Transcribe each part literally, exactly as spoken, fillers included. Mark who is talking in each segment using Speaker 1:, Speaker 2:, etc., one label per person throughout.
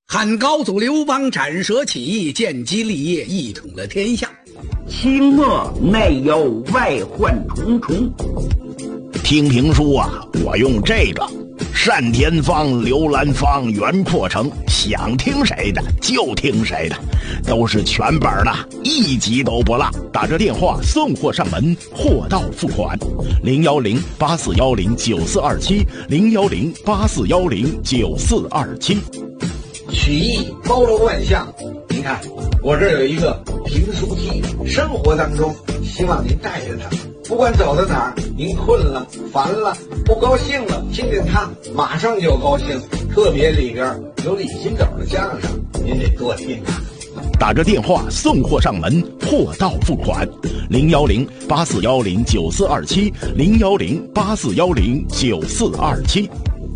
Speaker 1: 汉高祖刘邦斩蛇起义，建基立业，一统了天下。
Speaker 2: 清末内忧外患重重。
Speaker 3: 听评书啊，我用这个单田芳、刘兰芳、袁阔成，想听谁的就听谁的，都是全本的，一集都不落。打着电话送货上门，货到付款。零幺零八四幺零九四二七，零幺零八四幺零九四二七。
Speaker 4: 曲艺包罗万象，您看我这儿有一个评书机，生活当中希望您带着它，不管走到哪儿，您困了、烦了、不高兴了，听听它，马上就高兴。特别里边有李金斗的相声，您得多听啊。
Speaker 3: 打着电话送货上门，货到付款。零幺零八四幺零九四二七，零幺零八四幺零九四二七。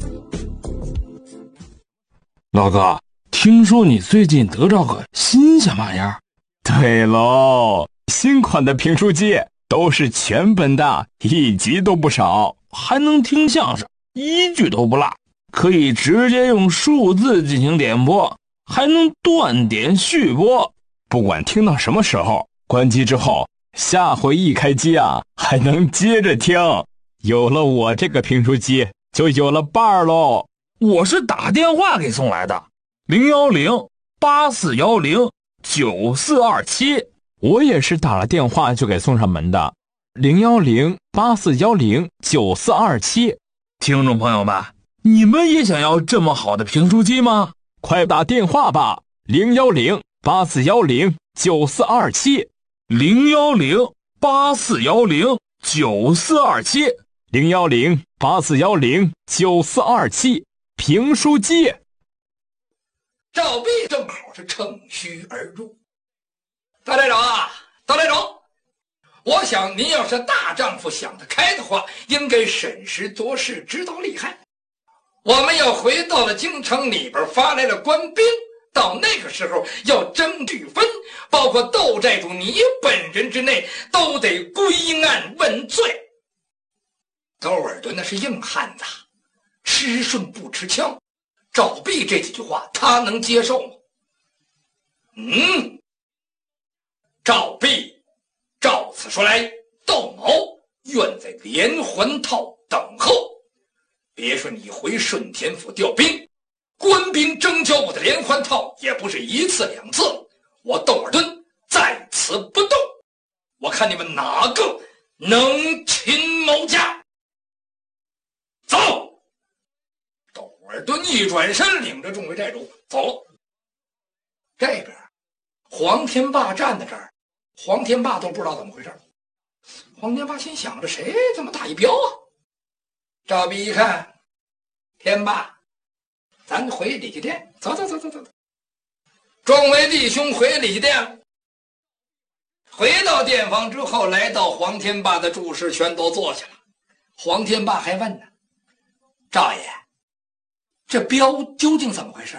Speaker 5: 老哥，听说你最近得着个新鲜玩意儿？
Speaker 6: 对喽，新款的评书机都是全本的，一集都不少，
Speaker 5: 还能听相声，一句都不落，可以直接用数字进行点播，还能断点续播。
Speaker 6: 不管听到什么时候，关机之后，下回一开机啊，还能接着听。有了我这个评书机，就有了伴儿喽。
Speaker 5: 我是打电话给送来的，零幺零八四幺零九四二七。
Speaker 6: 我也是打了电话就给送上门的，零幺零八四幺零九四二七。
Speaker 5: 听众朋友们，你们也想要这么好的评书机吗？
Speaker 6: 快打电话吧，零幺零八四幺零九四二七，
Speaker 5: 零幺零八四幺零九四二七，
Speaker 6: 零幺零八四幺零九四二七。评书机。
Speaker 1: 赵壁正好是乘虚而入。大队长啊，大队长，我想您要是大丈夫想得开的话，应该审时度势，知道利害。我们要回到了京城里边，发来了官兵，到那个时候要争俱分，包括窦寨主你本人之内，都得归案问罪。窦尔敦那是硬汉子，吃顺不吃枪，赵壁这几句话他能接受吗？嗯，赵壁照此说来，窦某愿在连环套等候。别说你回顺天府调兵，官兵征交我的连环套也不是一次两次，我窦尔敦在此不动。我看你们哪个能擒某家？走！窦尔敦一转身，领着众位寨主走了。这边黄天霸站在这儿，黄天霸都不知道怎么回事。黄天霸心想着，谁这么大一彪啊？赵壁一看，天霸，咱回李家店，走走走走走。众位弟兄回李家店，回到店房之后，来到黄天霸的住室，全都坐下了。黄天霸还问呢，赵爷，这镖究竟怎么回事？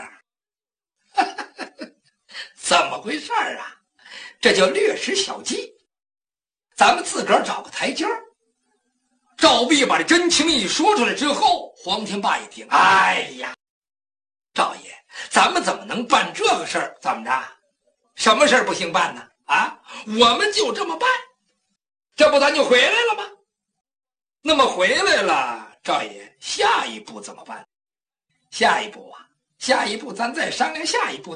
Speaker 1: 怎么回事啊？这叫略施小计，咱们自个儿找个台阶儿。赵壁把这真情一说出来之后，黄天霸一听，哎呀，赵爷，咱们怎么能办这个事儿？怎么着？什么事儿不行办呢？啊，我们就这么办，这不咱就回来了吗？那么回来了，赵爷，下一步怎么办？下一步啊，下一步咱再商量下一步。